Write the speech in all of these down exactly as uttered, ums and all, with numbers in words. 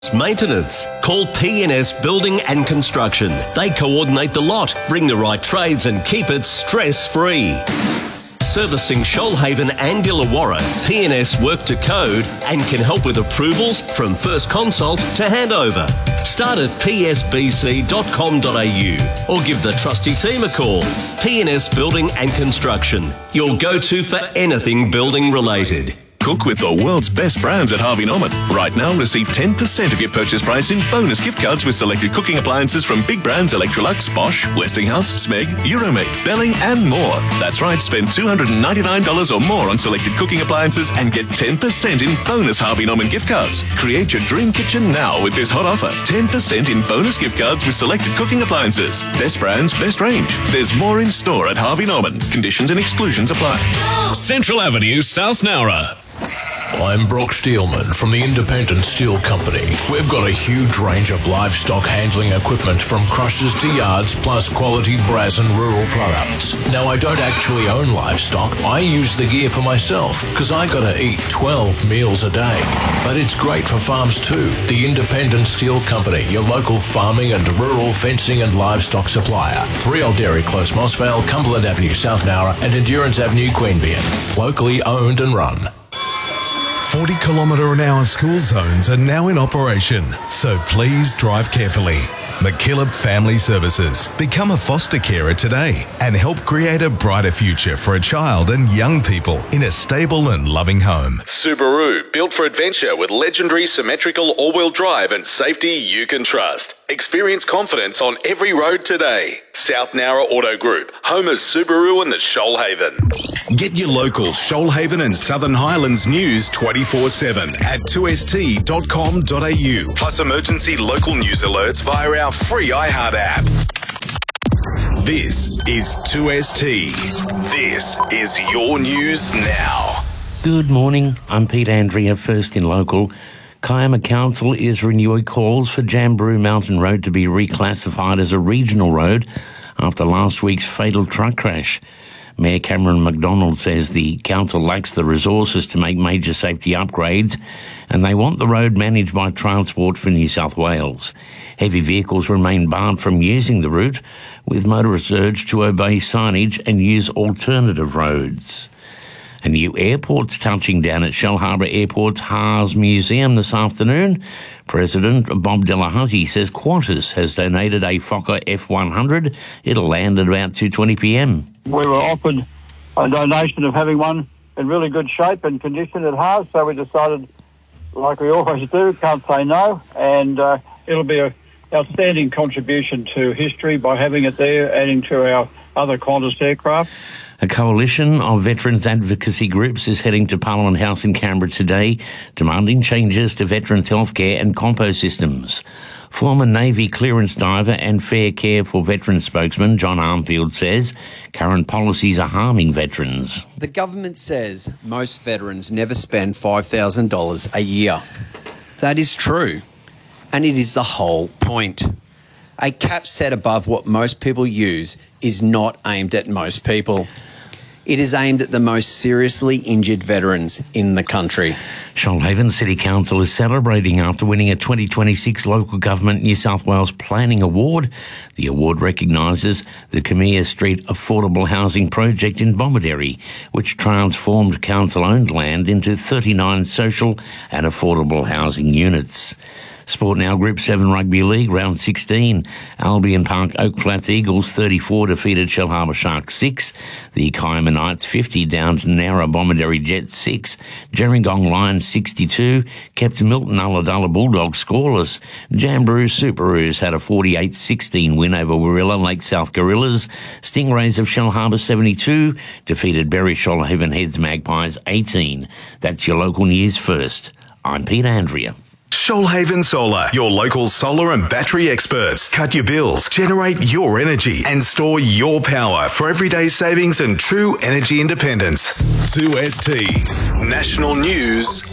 Maintenance. Call P N S Building and Construction. They coordinate the lot, bring the right trades and keep it stress-free. Servicing Shoalhaven and Illawarra, P N S work to code and can help with approvals from first consult to handover. Start at p s b c dot com dot a u or give the trusty team a call. P N S Building and Construction, your go-to for anything building related. Cook with the world's best brands at Harvey Norman. Right now, receive ten percent of your purchase price in bonus gift cards with selected cooking appliances from big brands Electrolux, Bosch, Westinghouse, Smeg, Euromake, Belling and more. That's right, spend two hundred ninety-nine dollars or more on selected cooking appliances and get ten percent in bonus Harvey Norman gift cards. Create your dream kitchen now with this hot offer. ten percent in bonus gift cards with selected cooking appliances. Best brands, best range. There's more in store at Harvey Norman. Conditions and exclusions apply. Central Avenue, South Nowra. I'm Brock Steelman from the Independent Steel Company. We've got a huge range of livestock handling equipment from crushers to yards, plus quality brass and rural products. Now, I don't actually own livestock. I use the gear for myself because I gotta eat twelve meals a day. But it's great for farms too. The Independent Steel Company, your local farming and rural fencing and livestock supplier. three Old Dairy Close, Mossvale, Cumberland Avenue, South Nowra and Endurance Avenue, Queanbeyan. Locally owned and run. forty kilometre an hour school zones are now in operation, so please drive carefully. McKillop Family Services. Become a foster carer today and help create a brighter future for a child and young people in a stable and loving home. Subaru, built for adventure with legendary symmetrical all-wheel drive and safety you can trust. Experience confidence on every road today. South Nowra Auto Group, home of Subaru and the Shoalhaven. Get your local Shoalhaven and Southern Highlands news twenty-four seven at two s t dot com dot a u, plus emergency local news alerts via our free iHeart app. This is two S T. This is your news now. Good morning, I'm Pete Andrea, first in local. Kiama Council is renewing calls for Jamberoo Mountain Road to be reclassified as a regional road after last week's fatal truck crash. Mayor Cameron McDonald says the council lacks the resources to make major safety upgrades and they want the road managed by Transport for New South Wales. Heavy vehicles remain barred from using the route, with motorists urged to obey signage and use alternative roads. A new airport's touching down at Shellharbour Airport's Haas Museum this afternoon. President Bob Delahunty says Qantas has donated a Fokker F one hundred. It'll land at about two twenty p m. We were offered a donation of having one in really good shape and condition at Haas, so we decided, like we always do, can't say no, and uh, it'll be an outstanding contribution to history by having it there, adding to our other Qantas aircraft. A coalition of veterans advocacy groups is heading to Parliament House in Canberra today, demanding changes to veterans' healthcare and compo systems. Former Navy clearance diver and Fair Care for Veterans spokesman John Armfield says current policies are harming veterans. The government says most veterans never spend five thousand dollars a year. That is true, and it is the whole point. A cap set above what most people use is not aimed at most people. It is aimed at the most seriously injured veterans in the country. Shoalhaven City Council is celebrating after winning a twenty twenty-six Local Government New South Wales Planning Award. The award recognises the Camilla Street Affordable Housing Project in Bomaderry, which transformed council-owned land into thirty-nine social and affordable housing units. Sport now, Group seven Rugby League, Round sixteen. Albion Park Oak Flats Eagles thirty-four defeated Shellharbour Sharks six. The Kiama Knights fifty down to Nowra Bomaderry Jets six. Gerringong Lions sixty-two kept Milton Ulladulla Bulldogs scoreless. Jamberoo Superoos had a forty-eight sixteen win over Warilla Lake South Gorillas. Stingrays of Shellharbour seventy-two defeated Berry Shoalhaven Heads Magpies eighteen. That's your local news first. I'm Pete Andrea. Shoalhaven Solar, your local solar and battery experts. Cut your bills, generate your energy, and store your power for everyday savings and true energy independence. two S T National News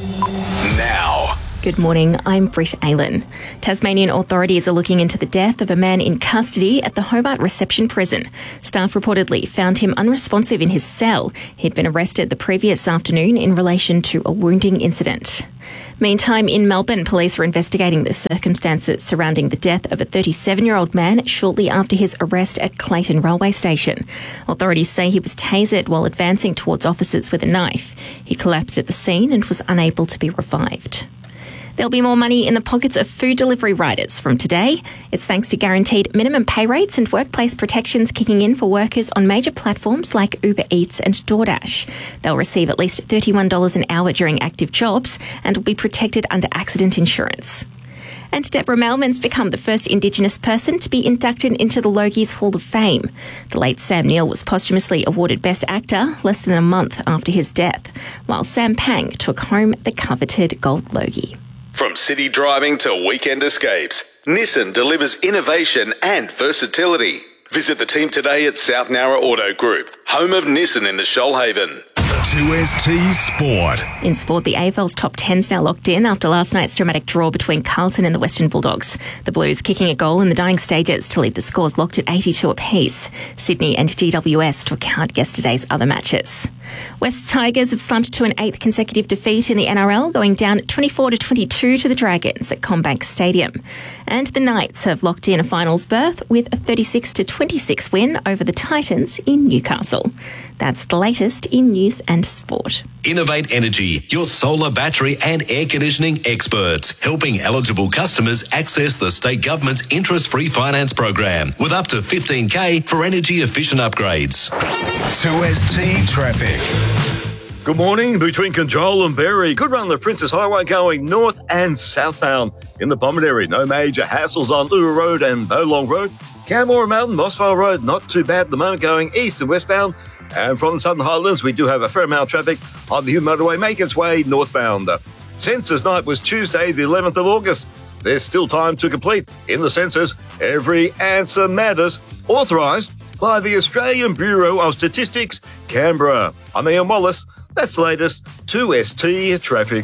now. Good morning, I'm Britt Aylen. Tasmanian authorities are looking into the death of a man in custody at the Hobart Reception Prison. Staff reportedly found him unresponsive in his cell. He'd been arrested the previous afternoon in relation to a wounding incident. Meantime, in Melbourne, police are investigating the circumstances surrounding the death of a thirty-seven-year-old man shortly after his arrest at Clayton Railway Station. Authorities say he was tasered while advancing towards officers with a knife. He collapsed at the scene and was unable to be revived. There'll be more money in the pockets of food delivery riders from today. It's thanks to guaranteed minimum pay rates and workplace protections kicking in for workers on major platforms like Uber Eats and DoorDash. They'll receive at least thirty-one dollars an hour during active jobs and will be protected under accident insurance. And Deborah Mailman's become the first Indigenous person to be inducted into the Logies Hall of Fame. The late Sam Neill was posthumously awarded Best Actor less than a month after his death, while Sam Pang took home the coveted Gold Logie. From city driving to weekend escapes, Nissan delivers innovation and versatility. Visit the team today at South Nowra Auto Group, home of Nissan in the Shoalhaven. two S T Sport. In sport, the A F L's top ten's now locked in after last night's dramatic draw between Carlton and the Western Bulldogs. The Blues kicking a goal in the dying stages to leave the scores locked at eighty-two apiece. Sydney and G W S took out yesterday's other matches. West Tigers have slumped to an eighth consecutive defeat in the N R L, going down twenty-four to twenty-two to the Dragons at CommBank Stadium. And the Knights have locked in a finals berth with a thirty-six to twenty-six win over the Titans in Newcastle. That's the latest in news and sport. Innovate Energy, your solar, battery and air conditioning experts, helping eligible customers access the state government's interest-free finance program with up to fifteen K for energy-efficient upgrades. two S T Traffic. Good morning. Between Control and Berry, good run the Princess Highway going north and southbound. In the Bombard area, no major hassles on Lura Road and Bowlong Road. Canmore Mountain, Mossvale Road, not too bad at the moment going east and westbound. And from the Southern Highlands, we do have a fair amount of traffic on the Hume Motorway, make its way northbound. Census night was Tuesday, the eleventh of August. There's still time to complete. In the census, every answer matters. Authorised by the Australian Bureau of Statistics, Canberra. I'm Ian Wallace. That's the latest two S T traffic.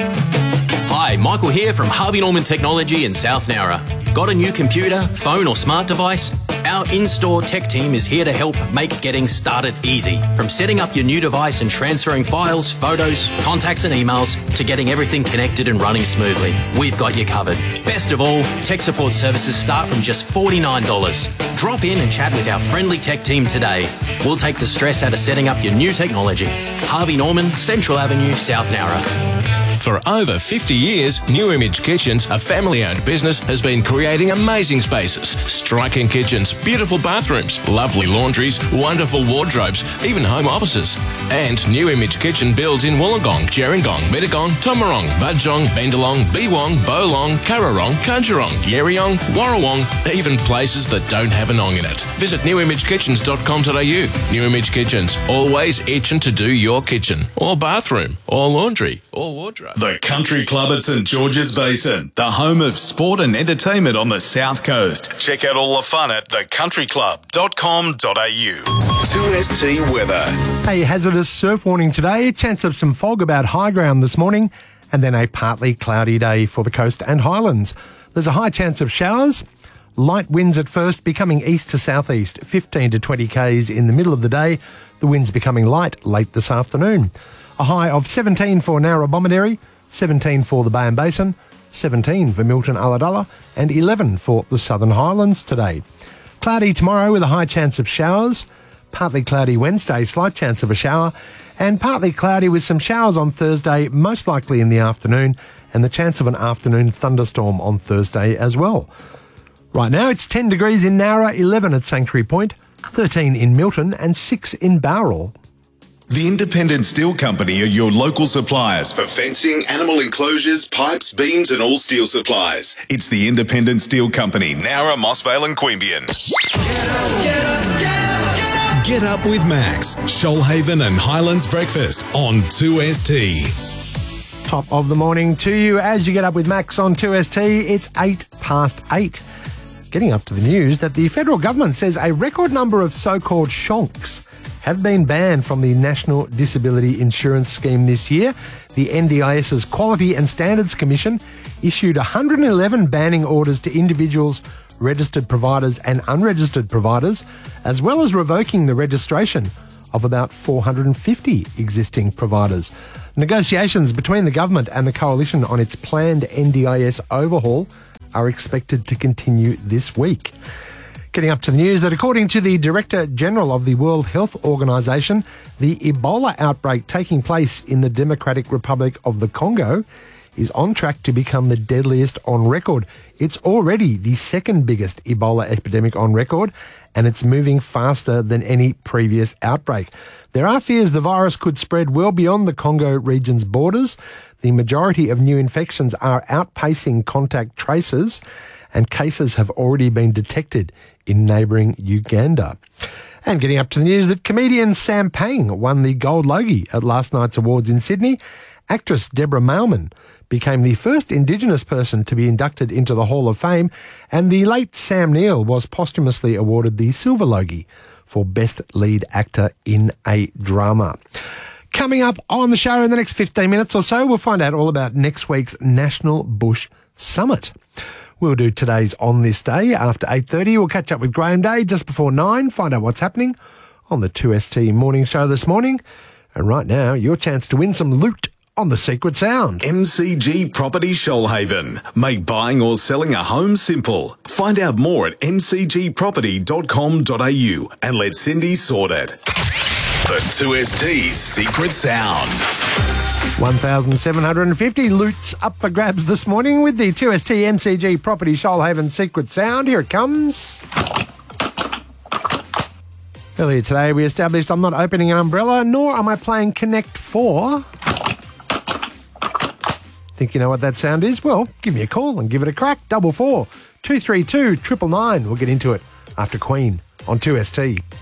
Hi, Michael here from Harvey Norman Technology in South Nowra. Got a new computer, phone or smart device? Our in-store tech team is here to help make getting started easy. From setting up your new device and transferring files, photos, contacts and emails to getting everything connected and running smoothly. We've got you covered. Best of all, tech support services start from just forty-nine dollars. Drop in and chat with our friendly tech team today. We'll take the stress out of setting up your new technology. Harvey Norman, Central Avenue, South Nowra. For over fifty years, New Image Kitchens, a family-owned business, has been creating amazing spaces, striking kitchens, beautiful bathrooms, lovely laundries, wonderful wardrobes, even home offices. And New Image Kitchen builds in Wollongong, Gerringong, Mittagong, Tomarong, Budgong, Bendalong, Beewong, Bolong, Currarong, Kunjarong, Yerriong, Warrawong, even places that don't have an ong in it. Visit new image kitchens dot com dot a u. New Image Kitchens, always itching to do your kitchen, or bathroom, or laundry, or wardrobe. The Country Club at St George's Basin, the home of sport and entertainment on the South Coast. Check out all the fun at the country club dot com dot a u. two S T weather. A hazardous surf warning today, chance of some fog about high ground this morning, and then a partly cloudy day for the coast and highlands. There's a high chance of showers. Light winds at first, becoming east to southeast, fifteen to twenty k's in the middle of the day. The winds becoming light late this afternoon. A high of seventeen for Nowra Bomaderry, seventeen for the Bay and Basin, seventeen for Milton Ulladulla, and eleven for the Southern Highlands today. Cloudy tomorrow with a high chance of showers. Partly cloudy Wednesday, slight chance of a shower. And partly cloudy with some showers on Thursday, most likely in the afternoon, and the chance of an afternoon thunderstorm on Thursday as well. Right now it's ten degrees in Nowra, eleven at Sanctuary Point, thirteen in Milton, and six in Bowral. The Independent Steel Company are your local suppliers for fencing, animal enclosures, pipes, beams and all steel supplies. It's the Independent Steel Company, Nowra, Mossvale and Queanbeyan. Get up, get up, get up, get up. Get up with Max, Shoalhaven and Highlands Breakfast on two S T. Top of the morning to you as you get up with Max on two S T. It's eight past eight. Getting up to the news that the federal government says a record number of so-called shonks have been banned from the National Disability Insurance Scheme this year. The NDIS's Quality and Standards Commission issued one hundred eleven banning orders to individuals, registered providers and unregistered providers, as well as revoking the registration of about four hundred fifty existing providers. Negotiations between the government and the coalition on its planned N D I S overhaul are expected to continue this week. Getting up to the news that according to the Director General of the World Health Organization, the Ebola outbreak taking place in the Democratic Republic of the Congo is on track to become the deadliest on record. It's already the second biggest Ebola epidemic on record, and it's moving faster than any previous outbreak. There are fears the virus could spread well beyond the Congo region's borders. The majority of new infections are outpacing contact traces, and cases have already been detected in neighbouring Uganda. And getting up to the news that comedian Sam Pang won the Gold Logie at last night's awards in Sydney. Actress Deborah Mailman became the first Indigenous person to be inducted into the Hall of Fame, and the late Sam Neill was posthumously awarded the Silver Logie for Best Lead Actor in a Drama. Coming up on the show in the next fifteen minutes or so, we'll find out all about next week's National Bush Summit. We'll do today's On This Day after eight thirty. We'll catch up with Graham Day just before nine, find out what's happening on the two S T Morning Show this morning. And right now, your chance to win some loot on the Secret Sound. M C G Property Shoalhaven. Make buying or selling a home simple. Find out more at m c g property dot com dot a u and let Cindy sort it. The two S T's Secret Sound. one thousand seven hundred fifty loots up for grabs this morning with the two S T M C G Property Shoalhaven Secret Sound. Here it comes. Earlier today, we established I'm not opening an umbrella, nor am I playing Connect four. Think you know what that sound is? Well, give me a call and give it a crack. Double four, two three two, triple nine. We'll get into it after Queen on two S T.